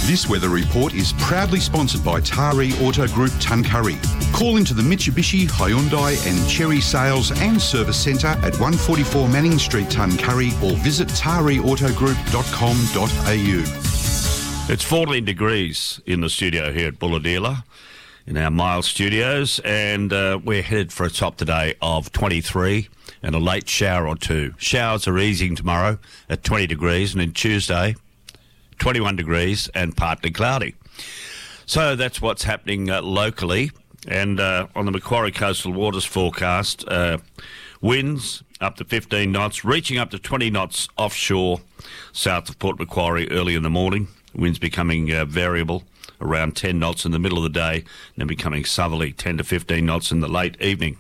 This weather report is proudly sponsored by Taree Auto Group Tuncurry. Call into the Mitsubishi, Hyundai and Chery Sales and Service Centre at 144 Manning Street, Tuncurry, or visit tareautogroup.com.au. It's 14 degrees in the studio here at Bulahdelah in our Miles studios, and we're headed for a top today of 23 and a late shower or two. Showers are easing tomorrow at 20 degrees, and then Tuesday 21 degrees and partly cloudy. So that's what's happening locally. And on the Macquarie Coastal Waters forecast, winds up to 15 knots, reaching up to 20 knots offshore south of Port Macquarie early in the morning. Winds becoming variable, around 10 knots in the middle of the day, then becoming southerly, 10 to 15 knots in the late evening.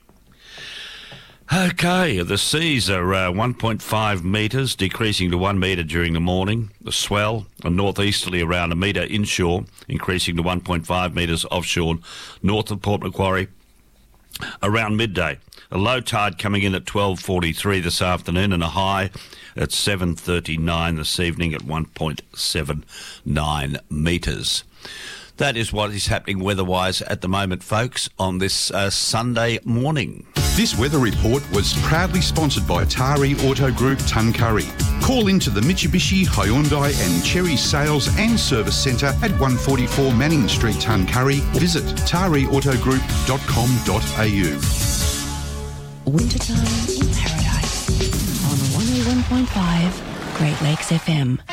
Okay, the seas are 1.5 metres, decreasing to 1 metre during the morning. The swell, a northeasterly around a metre inshore, increasing to 1.5 metres offshore, north of Port Macquarie, around midday. A low tide coming in at 12:43 this afternoon, and a high at 7:39 this evening at 1.79 metres. That is what is happening weather-wise at the moment, folks, on this Sunday morning. This weather report was proudly sponsored by Taree Auto Group Tuncurry. Call into the Mitsubishi, Hyundai and Chery Sales and Service Centre at 144 Manning Street, Tuncurry. Visit tareautogroup.com.au. Wintertime in Paradise on 101.5 Great Lakes FM.